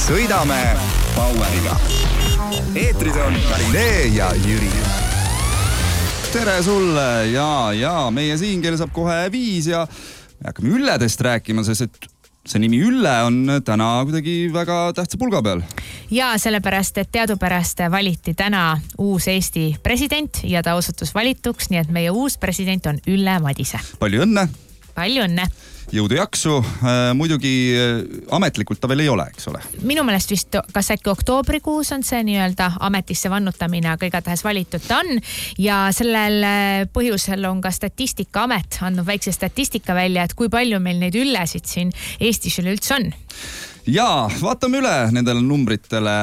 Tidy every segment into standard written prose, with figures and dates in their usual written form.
sõidame Poweriga. Eetris on Karinee ja Jüri. Tere sulle ja meie siin, kelle saab kohe 5 ja me hakkame Ülledest rääkima, sest et see nimi Ülle on täna kuidagi väga tähtsa pulga peal. Ja sellepärast, et teadupärast valiti täna uus Eesti president ja ta osutus valituks, nii et meie uus president on Ülle Madise. Palju õnne! Palju õnne! Jõudu jaksu. Muidugi ametlikult ta veel ei ole, eks ole? Minu meelest vist kas äkki oktoobrikuus on see nii-öelda ametisse vannutamine, aga igatahes valitud ta on. Ja sellel põhjusel on ka Statistikaamet andnud väikse statistika välja, et kui palju meil neid Üllesid siin Eestis üleüldse on. Ja vaatame üle nendele numbritele.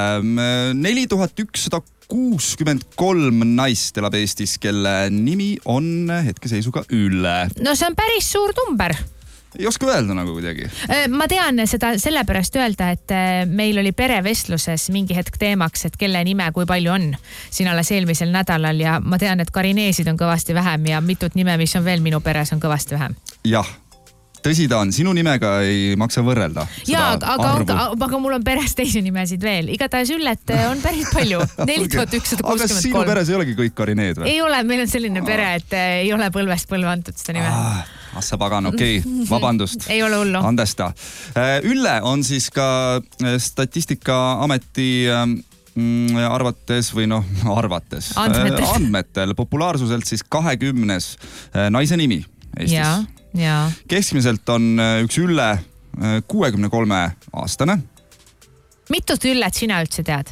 4163 naist elab Eestis, kelle nimi on hetkeseisuga Ülle. No see on päris suur number. Ei oska öelda nagu kuidagi. Ma tean seda sellepärast öelda, et meil oli perevestluses mingi hetk teemaks, et kelle nime kui palju on siin alles eelmisel nädalal ja ma tean, et Karineesid on kõvasti vähem ja mitut nime, mis on veel minu peres, on kõvasti vähem. Jah, tõsi ta on. Sinu nimega ei maksa võrrelda. Jaa, aga mul on peres teisi nimesid veel. Igatahes Üllet on päris palju. 4163. Aga sinu peres ei olegi kõik Karineed või? Ei ole, meil on selline pere, et ei ole põlvest põlve antud seda nime. Assa pagan, okei. Vabandust. Ei ole hullu. Andesta. Ülle on siis ka Statistikaameti arvates või arvates. Andmetel populaarsuselt siis 20. naise nimi Eestis. Ja. Keskmiselt on üks Ülle 63-aastane. Mitut Üllet sina üldse tead?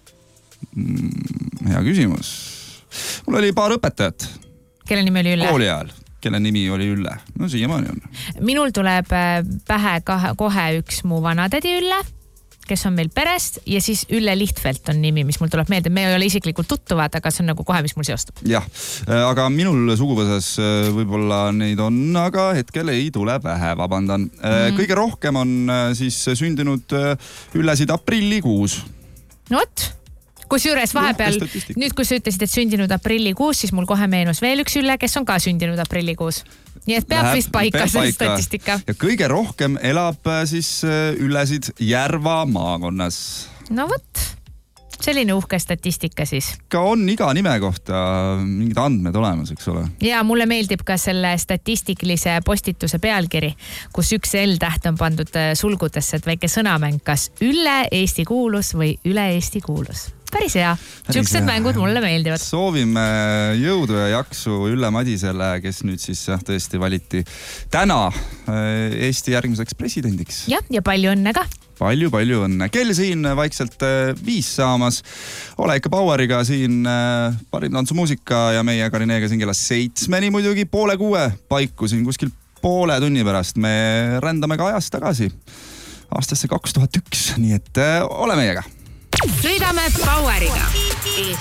Hea küsimus. Mul oli paar õpetajat. Kelle nimi oli Ülle? Kooli ajal. Kelle nimi oli Ülle. No siiamaani on. Minul tuleb pähe kohe üks mu vanatädi Ülle, kes on meil perest ja siis Ülle Lihtfelt on nimi, mis mul tuleb meelde. Me ei ole isiklikult tuttuvad, aga see on nagu kohe, mis mul seostub. Jah, aga minul suguvõsas võib-olla neid on, aga hetkel ei tule pähe, vabandan. Kõige rohkem on siis sündinud Üllesid aprillikuus. No vot. Kusjuures vahepeal, nüüd kui sa ütlesid, et sündinud aprillikuus, siis mul kohe meenus veel üks Ülle, kes on ka sündinud aprillikuus. Nii et peab vist paika see statistika. Ja kõige rohkem elab siis Üllesid Järva maakonnas. No võt, selline uhke statistika siis. Ka on iga nime kohta mingid andmed olemas, eks ole? Ja mulle meeldib ka selle statistilise postituse pealkiri, kus üks L-täht on pandud sulgudesse, et väike sõnamäng, kas Ülle Eesti kuulus või üle Eesti kuulus. Päris hea. Siuksed mängud mulle meeldivad. Soovime jõudu ja jaksu Ülle Madisele, kes nüüd siis tõesti valiti täna Eesti järgmiseks presidendiks. Ja palju õnne ka. Palju õnne. Kell siin vaikselt 5 saamas. Ole ikka Poweriga siin parim tantsumuusika ja meie Karineega siin kella 7 muidugi 5:30 paiku siin kuskil poole tunni pärast. Me rändame ka ajast tagasi aastasse 2001, nii et ole meiega. Sõidame Poweriga.